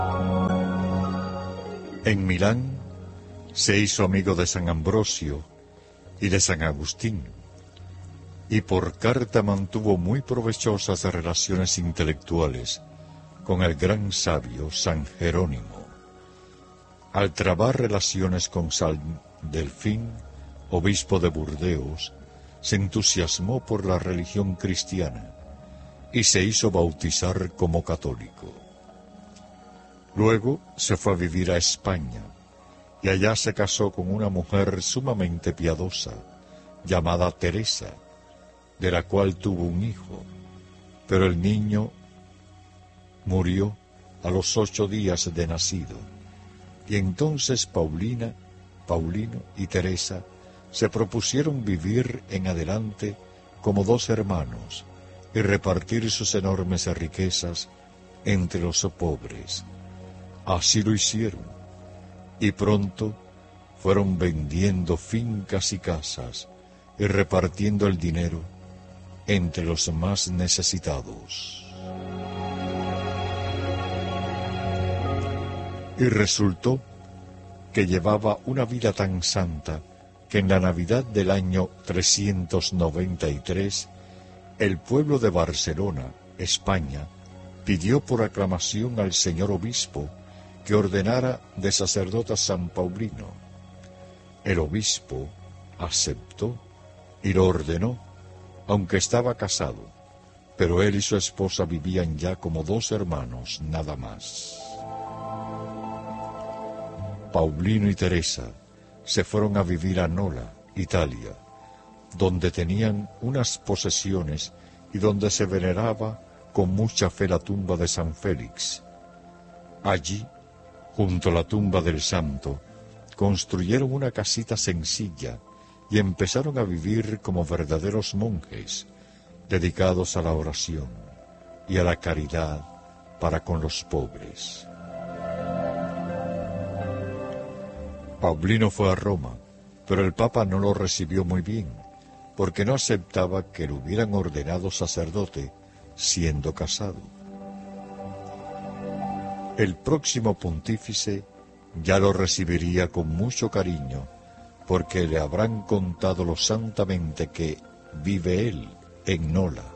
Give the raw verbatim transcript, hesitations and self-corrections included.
En Milán se hizo amigo de San Ambrosio y de San Agustín, y por carta mantuvo muy provechosas relaciones intelectuales con el gran sabio San Jerónimo. Al trabar relaciones con San Delfín, obispo de Burdeos, se entusiasmó por la religión cristiana y se hizo bautizar como católico. Luego se fue a vivir a España, y allá se casó con una mujer sumamente piadosa, llamada Teresa, de la cual tuvo un hijo, pero el niño murió a los ocho días de nacido, y entonces Paulina, Paulino y Teresa se propusieron vivir en adelante como dos hermanos y repartir sus enormes riquezas entre los pobres. Así lo hicieron, y pronto fueron vendiendo fincas y casas y repartiendo el dinero entre los más necesitados. Y resultó que llevaba una vida tan santa que en la Navidad del año trescientos noventa y tres, el pueblo de Barcelona, España, pidió por aclamación al señor obispo que ordenara de sacerdote a San Paulino. El obispo aceptó y lo ordenó, aunque estaba casado, pero él y su esposa vivían ya como dos hermanos, nada más. Paulino y Teresa se fueron a vivir a Nola, Italia, donde tenían unas posesiones y donde se veneraba con mucha fe la tumba de San Félix. Allí, junto a la tumba del santo, construyeron una casita sencilla y empezaron a vivir como verdaderos monjes, dedicados a la oración y a la caridad para con los pobres. Paulino fue a Roma, pero el Papa no lo recibió muy bien, porque no aceptaba que lo hubieran ordenado sacerdote siendo casado. El próximo pontífice ya lo recibiría con mucho cariño, porque le habrán contado lo santamente que vive él en Nola.